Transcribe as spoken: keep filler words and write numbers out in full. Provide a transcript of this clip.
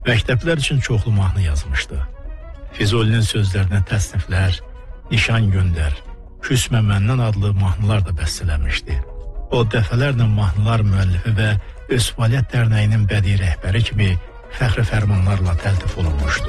Məktəblər üçün çoxlu mahnı yazmışdı. Füzulinin sözlərinə təsniflər, Nişan Göndər, Küsmə Məndən adlı mahnılar da bəstələmişdi. O dəfələrlə mahnılar müəllifi və Öz Fəaliyyət Dərnəyinin bədii rəhbəri kimi fəxri fərmanlarla təltif olunmuşdu.